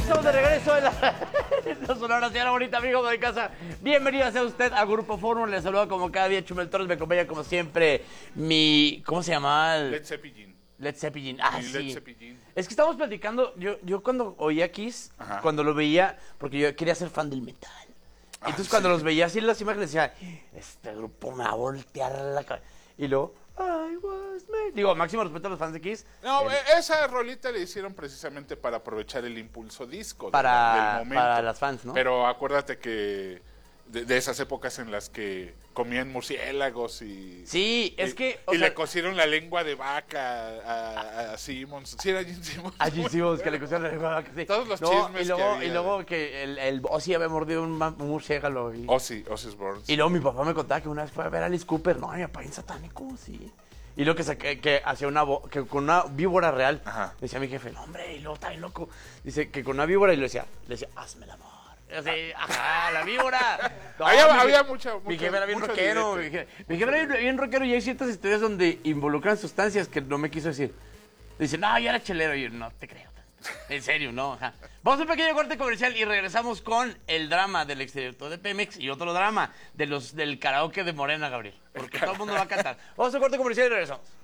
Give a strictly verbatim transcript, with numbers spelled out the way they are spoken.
estamos de regreso en la, la Sonora Señora Bonita, amigo de casa. Bienvenido sea usted a Grupo Fórmula. Les saludo como cada día Chumel Torres. Me acompaña como siempre mi... ¿Cómo se llama? Led Zeppelin. Led Zeppelin. Ah, Sí, sí. Led Zeppelin. Es que estamos platicando. Yo, yo cuando oía Kiss, Ajá. cuando lo veía, porque yo quería ser fan del metal. Ah, Entonces cuando sí. los veía así en las imágenes decía, este grupo me va a voltear la cabeza. Y luego, I was made. Digo, máximo respeto a los fans de Kiss. No, El- eh, esa rolita le hicieron precisamente para aprovechar el impulso disco de- Para- del momento. para las fans, ¿no? Pero acuérdate que de, de esas épocas en las que comían murciélagos y... Sí, es y- que, o y sea- le cosieron la lengua de vaca a, a, a Simmons. Sí, era Gene Simmons. Allí hicimos que le cosieron la lengua, que sí. Todos los No, chismes y luego, que había. Y luego que el, el Ozzy había mordido un, ma- un murciélago. Y, Ozzy, Ozzy Osbourne. y luego mi papá me contaba que una vez fue a ver a Alice Cooper. No, mi papá en satánico, sí. Y luego que, saqué, que hacía una vo- que con una víbora real. Ajá. Decía mi jefe, no, hombre, y luego está bien loco. Dice que con una víbora y le decía, le decía, hazme el amor. Así, ajá, la víbora. No, Había- mi je- había mucha- Mi mucha- jefe era bien mucho rockero. Mi dilete. jefe, mi jefe era bien, bien rockero y hay ciertas historias donde involucran sustancias que no me quiso decir. Dice, no, yo era chelero. Y yo, no te creo. En serio, no. Ajá. Vamos a un pequeño corte comercial y regresamos con el drama del exdirector de Pemex y otro drama de los del karaoke de Morena, Gabriel. Porque todo el mundo va a cantar. Vamos a un corte comercial y regresamos.